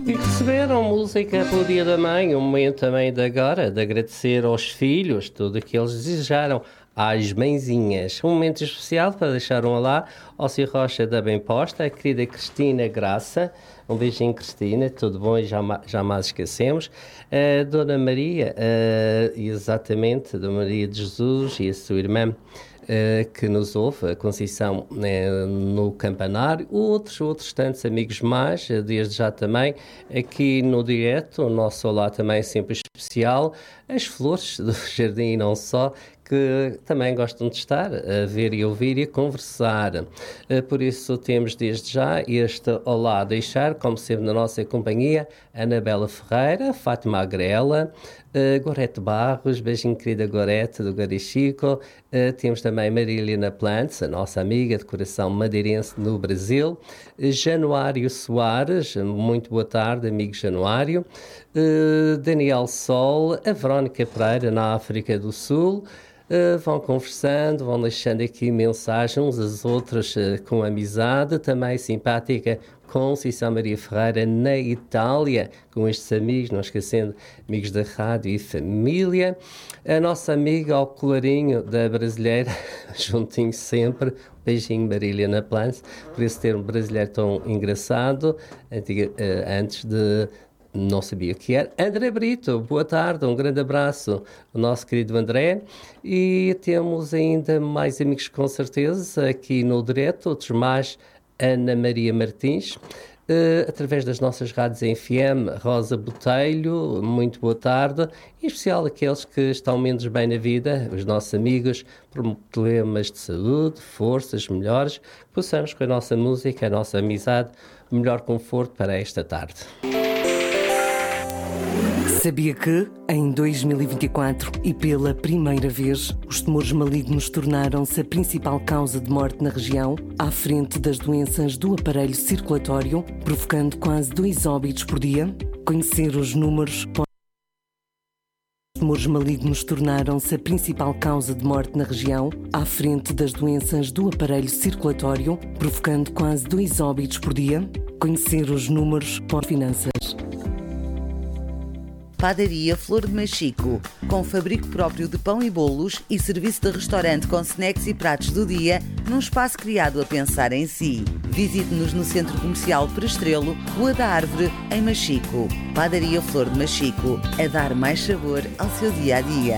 E receberam música pelo Dia da Mãe, um momento também de agora, de agradecer aos filhos, tudo o que eles desejaram, às mãezinhas. Um momento especial para deixar um olá ao Sr. Rocha da Bem Posta, a querida Cristina Graça. Um beijinho, Cristina, tudo bom e jamais esquecemos. A Dona Maria, exatamente, Dona Maria de Jesus e a sua irmã, que nos ouve, a Conceição, no Campanário, outros tantos amigos mais, desde já também, aqui no direto, o nosso olá também é sempre especial, as flores do jardim e não só, que também gostam de estar a ver e ouvir e a conversar. Por isso temos desde já este olá a deixar, como sempre na nossa companhia, Anabela Ferreira, Fátima Agrela, Gorete Barros, beijinho querida Gorete do Garichico, temos também Marilena Plantes, a nossa amiga de coração madeirense no Brasil, Januário Soares, muito boa tarde, amigo Januário, Daniel Sol, a Verónica Pereira na África do Sul. Vão conversando, vão deixando aqui mensagens uns aos outros com amizade, também simpática Conceição Maria Ferreira na Itália, com estes amigos, não esquecendo amigos da rádio e família. A nossa amiga ao colarinho da brasileira, juntinho sempre, beijinho Marília Plans, por esse termo brasileiro tão engraçado, antes de... Não sabia o que era. André Brito, boa tarde, um grande abraço, o nosso querido André. E temos ainda mais amigos com certeza aqui no direto, outros mais, Ana Maria Martins, através das nossas rádios em FM, Rosa Botelho, muito boa tarde, em especial aqueles que estão menos bem na vida, os nossos amigos, por problemas de saúde, forças melhores, possamos com a nossa música, a nossa amizade, o melhor conforto para esta tarde. Sabia que, em 2024 e pela primeira vez, os tumores malignos tornaram-se a principal causa de morte na região, à frente das doenças do aparelho circulatório, provocando quase 2 óbitos por dia? Conhecer os números... Os tumores malignos tornaram-se a principal causa de morte na região, à frente das doenças do aparelho circulatório, provocando quase 2 óbitos por dia? Conhecer os números por finanças. Padaria Flor de Machico, com fabrico próprio de pão e bolos e serviço de restaurante com snacks e pratos do dia, num espaço criado a pensar em si. Visite-nos no Centro Comercial Prestrelo, Rua da Árvore, em Machico. Padaria Flor de Machico, a dar mais sabor ao seu dia-a-dia.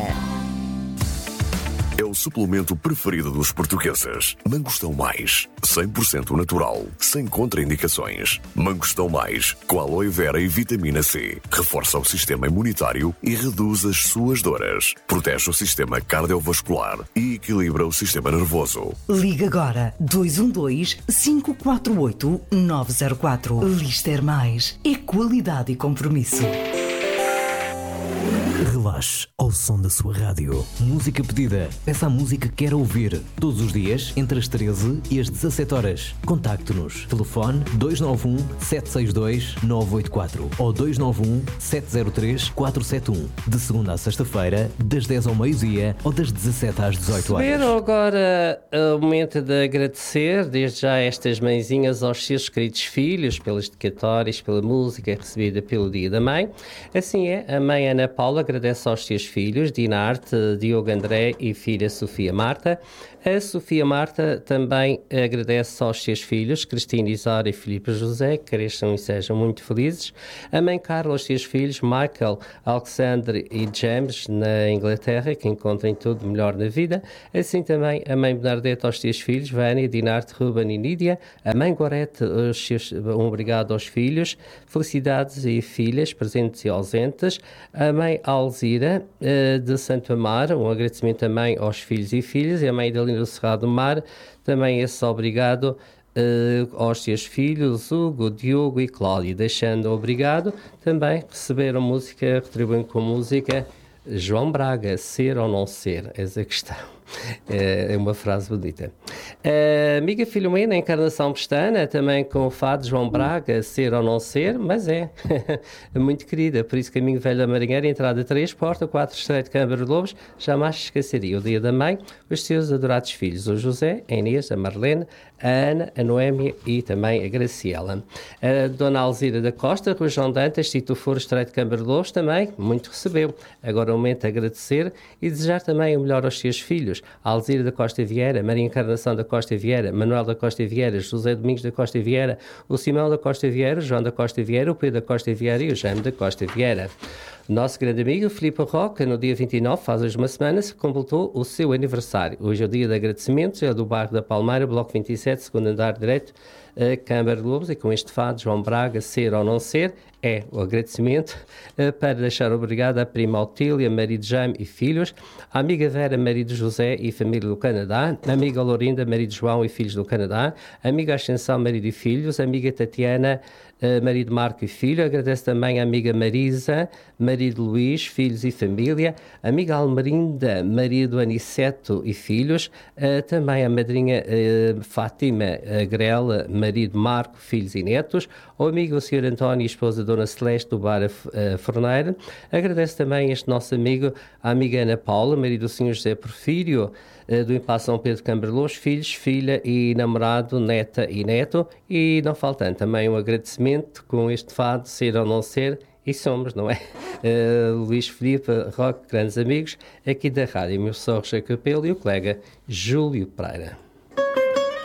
É o suplemento preferido dos portugueses. Mangostão Mais, 100% natural, sem contraindicações. Mangostão Mais, com aloe vera e vitamina C. Reforça o sistema imunitário e reduz as suas dores. Protege o sistema cardiovascular e equilibra o sistema nervoso. Liga agora 212-548-904. Lister Mais é qualidade e compromisso. Relaxe ao som da sua rádio. Música pedida. Peça a música que quer ouvir. Todos os dias, entre as 13 e as 17 horas. Contacte-nos. Telefone 291-762-984 ou 291-703-471. De segunda à sexta-feira, das 10 ao meio-dia ou das 17 às 18 horas. Espero agora o momento de agradecer, desde já, estas mãezinhas aos seus queridos filhos, pelas dedicatórias, pela música recebida pelo Dia da Mãe. Assim é, a mãe Ana Paula agradece aos seus filhos, Dinarte, Diogo André e filha Sofia Marta. A Sofia Marta também agradece aos seus filhos, Cristina Isara e Filipe José, que cresçam e sejam muito felizes. A mãe Carla aos seus filhos, Michael, Alexandre e James, na Inglaterra, que encontrem tudo melhor na vida. Assim também a mãe Bernadette aos seus filhos, Vânia, Dinarte, Ruben e Nídia. A mãe Gorete, um obrigado aos filhos, felicidades e filhas, presentes e ausentes. A mãe Alzira, de Santo Amaro, um agradecimento também aos filhos e filhas. E a mãe Dalina do Cerrado do Mar, também esse obrigado aos seus filhos, Hugo, Diogo e Cláudio. Deixando obrigado, também receberam música, retribuindo com música, João Braga, ser ou não ser, essa é a questão. É uma frase bonita. Amiga Filomena, Encarnação Pestana, também com o fado João Braga, Ser ou Não Ser, mas é muito querida, por isso Caminho Velho da Marinheira, entrada 3, porta 4, Estreito Câmara de Lobos, jamais esqueceria o dia da mãe, os seus adorados filhos, o José, a Inês, a Marlene, a Ana, a Noémia e também a Graciela. A Dona Alzira da Costa, Rui João Dantas, Tito Foro, Estreito Câmara de Lobos, também muito recebeu. Agora o momento de agradecer e desejar também o melhor aos seus filhos, a Alzira da Costa Vieira, Maria Encarnação da Costa Vieira, Manuel da Costa Vieira, José Domingos da Costa Vieira, o Simão da Costa Vieira, o João da Costa Vieira, o Pedro da Costa Vieira e o Jaime da Costa Vieira. Nosso grande amigo Filipe Roca, no dia 29, faz hoje uma semana, se completou o seu aniversário. Hoje é o dia de agradecimentos, é do bairro da Palmeira, bloco 27, segundo andar direito, Câmara de Lobos, e com este fado, João Braga, Ser ou Não Ser, é o agradecimento para deixar obrigado à prima Otília, marido Jaime e filhos, à amiga Vera, marido José e família do Canadá, à amiga Lourinda, marido João e filhos do Canadá, à amiga Ascensão, marido e filhos, à amiga Tatiana, marido Marco e filho, agradece também à amiga Marisa, marido Luís, filhos e família, à amiga Almerinda, marido Aniceto e filhos, também à madrinha Fátima Grela, marido Marco, filhos e netos, ao amigo o Sr. António e esposa Dona Celeste do Bar Forneira, agradece também este nosso amigo, a amiga Ana Paula, marido do Sr. José Porfírio, do Impasse São Pedro Câmara de Lobos, filhos, filha e namorado, neta e neto, e não faltando também um agradecimento com este fado, Ser ou Não Ser, e somos, não é? Luís Filipe Roque, grandes amigos, aqui da Rádio Meu Sorro Capelo e o colega Júlio Pereira.